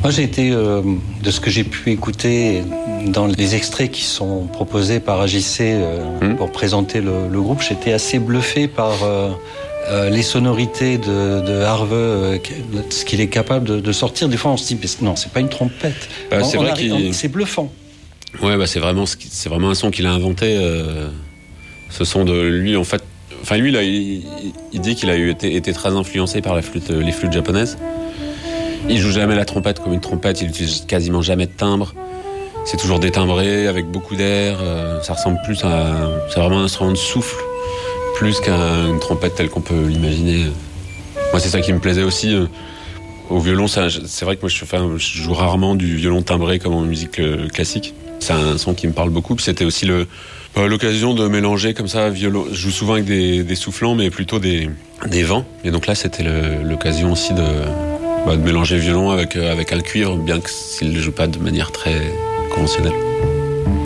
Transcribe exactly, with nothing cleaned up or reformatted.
Moi, j'ai été, euh, de ce que j'ai pu écouter dans les extraits qui sont proposés par A J C euh, mmh. pour présenter le, le groupe, j'étais assez bluffé par euh, euh, les sonorités de, de Harve, euh, ce qu'il est capable de, de sortir. Des fois, on se dit, mais non, c'est pas une trompette. Bah, on, c'est, on vrai arrive, qu'il... on, c'est bluffant. Ouais, bah, c'est vraiment, c'est vraiment un son qu'il a inventé. Euh, ce son de lui, en fait. Enfin, lui, là, il, il dit qu'il a eu, été, été très influencé par la flûte, les flûtes japonaises. Il joue jamais la trompette comme une trompette, il utilise quasiment jamais de timbre. C'est toujours détimbré, avec beaucoup d'air. Euh, ça ressemble plus à... C'est vraiment un instrument de souffle, plus qu'à une trompette telle qu'on peut l'imaginer. Moi, c'est ça qui me plaisait aussi. Euh, au violon, ça, c'est vrai que moi, je, enfin, je joue rarement du violon timbré comme en musique euh, classique. C'est un son qui me parle beaucoup. Puis c'était aussi le, euh, l'occasion de mélanger comme ça, violon. Je joue souvent avec des, des soufflants, mais plutôt des, des vents. Et donc là, c'était le, l'occasion aussi de... Bah, de mélanger violon avec, euh, avec un cuivre, bien que s'il ne le joue pas de manière très conventionnelle.